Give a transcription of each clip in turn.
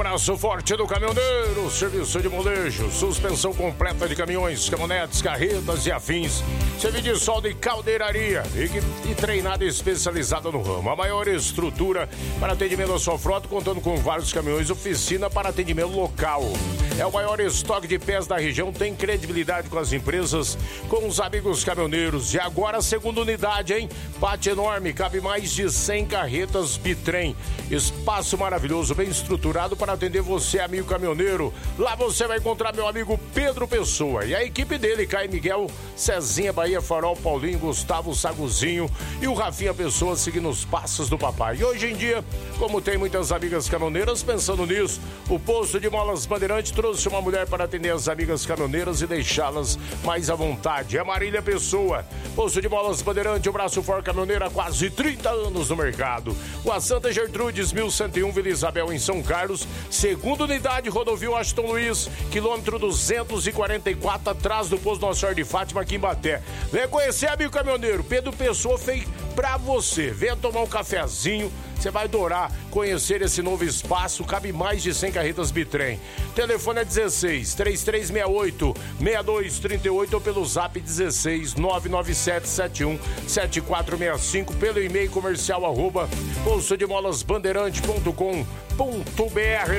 abraço forte do caminhoneiro, serviço de molejo, suspensão completa de caminhões, caminhonetes, carretas e afins, serviço de solda e caldeiraria e treinada especializada no ramo. A maior estrutura para atendimento à sua frota, contando com vários caminhões, oficina para atendimento local. É o maior estoque de pés da região, tem credibilidade com as empresas, com os amigos caminhoneiros. E agora a segunda unidade, hein? Pátio enorme, cabe mais de 100 carretas bitrem. Espaço maravilhoso, bem estruturado para atender você, amigo caminhoneiro. Lá você vai encontrar meu amigo Pedro Pessoa e a equipe dele, Caio Miguel, Cezinha, Bahia, Farol, Paulinho, Gustavo, Saguzinho e o Rafinha Pessoa seguindo os passos do papai. E hoje em dia, como tem muitas amigas caminhoneiras pensando nisso, o posto de molas Bandeirante trouxe uma mulher para atender as amigas caminhoneiras e deixá-las mais à vontade. É Marília Pessoa. Posto de molas Bandeirante, o braço forte caminhoneiro há quase 30 anos no mercado. O a Santa Gertrudes, 1101, Vila Isabel, em São Carlos. Segunda unidade, rodovia Washington Luiz, quilômetro 244, atrás do posto Nossa Senhora de Fátima, aqui em Baté. Vem conhecer, amigo caminhoneiro. Pedro Pessoa fez pra você. Venha tomar um cafezinho. Você vai adorar conhecer esse novo espaço. Cabe mais de 100 carretas bitrem. Telefone é 16 3368 6238 ou pelo zap 16 997 71 7465, pelo e-mail comercial @postodemolasbandeirante.com.br.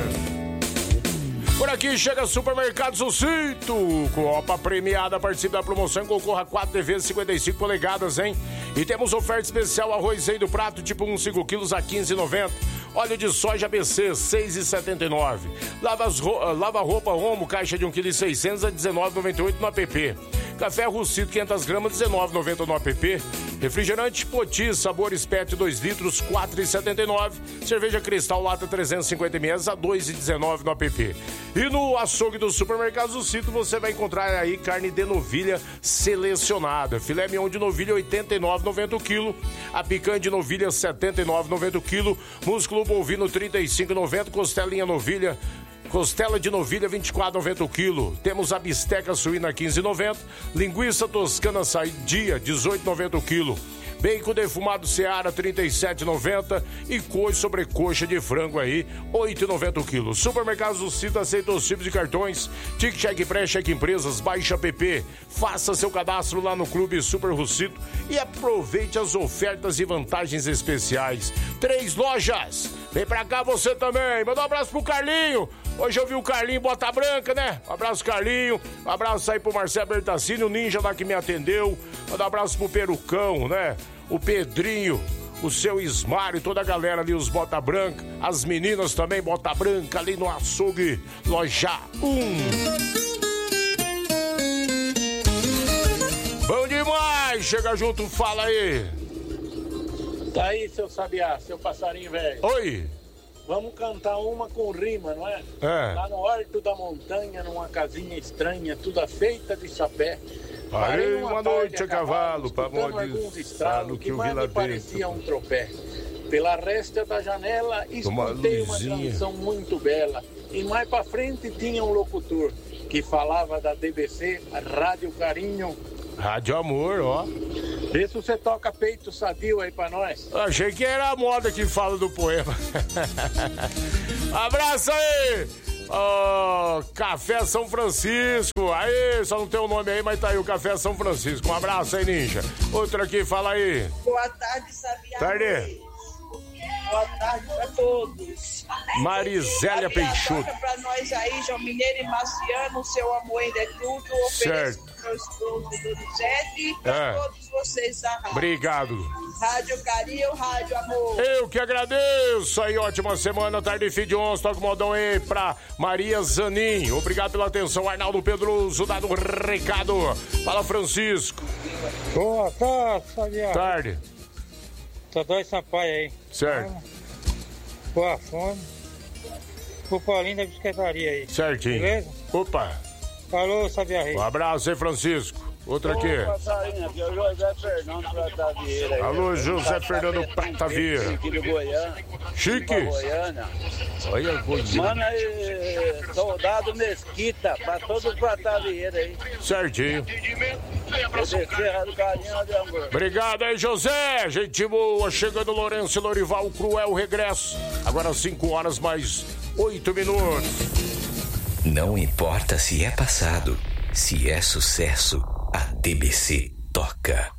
Por aqui chega Supermercados O Cito, Copa premiada, participe da promoção, concorra a 4 TVs 55 polegadas, hein? E temos oferta especial, arroz rei do prato, tipo 5 quilos a R$15,90. Óleo de soja ABC, R$6,79. Lava roupa Omo, caixa de 1,6 kg a R$19,98 no app. Café Russito, 500 gramas, R$19,90 no app. Refrigerante Poti, sabores PET 2 litros, R$4,79. Cerveja Cristal, lata 350 ml, a R$2,19 no app. E no açougue do Supermercados do Cito você vai encontrar aí carne de novilha selecionada. Filé mignon de novilha, R$89,90 o quilo. A picanha de novilha, R$79,90 o quilo. Músculo bovino, R$35,90. Costela de novilha, R$24,90 o quilo. Temos a bisteca suína, R$15,90. Linguiça toscana sadia, R$18,90 o quilo. Bacon defumado Seara, R$37,90. E sobrecoxa de frango aí, R$8,90 o quilo. Supermercados do Cito aceita os tipos de cartões. Tic, cheque pré, cheque empresas, baixa app. Faça seu cadastro lá no Clube Super Russito e aproveite as ofertas e vantagens especiais. 3 lojas. Vem pra cá você também. Manda um abraço pro Carlinho. Hoje eu vi o Carlinho Bota Branca, né? Um abraço, Carlinho. Um abraço aí pro Marcelo Bertassini, o ninja lá que me atendeu. Manda um abraço pro Perucão, né? O Pedrinho, o seu Ismário, toda a galera ali, os Bota Branca. As meninas também, Bota Branca, ali no açougue, loja 1. Bom demais! Chega junto, fala aí. Tá aí, seu sabiá, seu passarinho velho. Oi. Vamos cantar uma com rima, não é? É. Lá no horto da montanha, numa casinha estranha, toda feita de sapé. Parei uma noite a cavalo, pra alguns estralos que mais me parecia um tropé. Pela resta da janela, escutei uma canção muito bela. E mais pra frente tinha um locutor que falava da DBC, Rádio Carinho. Rádio Amor, ó. Vê se você toca peito sadio aí pra nós. Achei que era a moda que fala do poema. Abraço aí! Oh, Café São Francisco. Aí, só não tem o nome aí, mas tá aí o Café São Francisco. Um abraço aí, ninja. Outro aqui, fala aí. Boa tarde, Sabiá. Tarde. Boa tarde pra todos. Marizélia Peixoto. Toca pra nós aí, João Mineiro e Marciano, seu amor ainda é tudo. Certo. Ofereço pro meu esposo Donizete e pra todos vocês da rádio. Obrigado. Rádio Carinho, Rádio Amor. Eu que agradeço. Aí, ótima semana, tarde fim de 11. Toca o modão aí pra Maria Zanin. Obrigado pela atenção, Arnaldo Pedroso, dado o recado. Fala, Francisco. Boa tarde, Sabiá. Tarde. Tô dois Sampaio aí. Certo. O Afonso. O Paulinho da bisquetaria aí. Certinho. Beleza? Opa. Falou, Sabiá Rei. Um abraço aí, Francisco. Outro aqui. Aqui é o José Fernando Prata Vieira. Aí. Alô, José Fernando Prata Vieira. Chique de Goiânia. Chique? Goiânia. Olha, Goiânia. Mano aí, soldado Mesquita, pra todo o Prata Vieira aí. Certinho. Obrigado aí, José. Gente boa. Chegando Lourenço e Lorival, Cruel regresso. Agora 5 horas mais 8 minutos. Não importa se é passado, se é sucesso, a TBC toca.